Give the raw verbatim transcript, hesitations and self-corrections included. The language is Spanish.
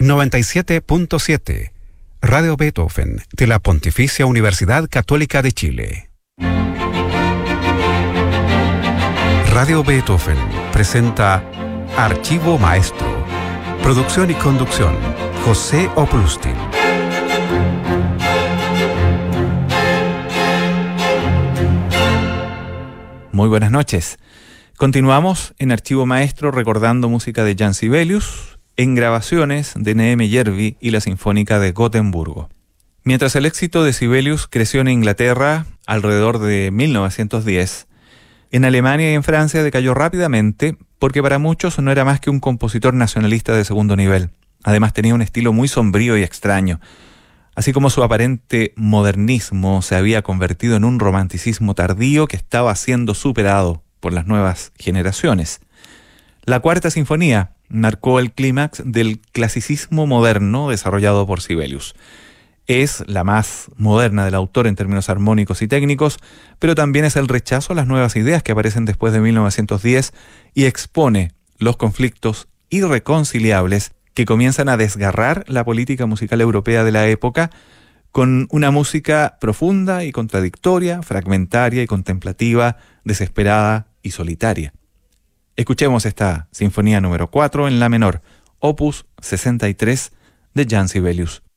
noventa y siete punto siete, Radio Beethoven, de la Pontificia Universidad Católica de Chile. Radio Beethoven presenta Archivo Maestro. Producción y conducción, José Oplustin. Muy buenas noches. Continuamos en Archivo Maestro recordando música de Jan Sibelius en grabaciones de Neheme Järvi y la Sinfónica de Gotemburgo. Mientras el éxito de Sibelius creció en Inglaterra alrededor de mil novecientos diez, en Alemania y en Francia decayó rápidamente porque para muchos no era más que un compositor nacionalista de segundo nivel. Además tenía un estilo muy sombrío y extraño, así como su aparente modernismo se había convertido en un romanticismo tardío que estaba siendo superado por las nuevas generaciones. La Cuarta Sinfonía marcó el clímax del clasicismo moderno desarrollado por Sibelius. Es la más moderna del autor en términos armónicos y técnicos, pero también es el rechazo a las nuevas ideas que aparecen después de mil novecientos diez y expone los conflictos irreconciliables que comienzan a desgarrar la política musical europea de la época con una música profunda y contradictoria, fragmentaria y contemplativa, desesperada y solitaria. Escuchemos esta Sinfonía número cuatro en la menor, opus sesenta y tres de Jan Sibelius.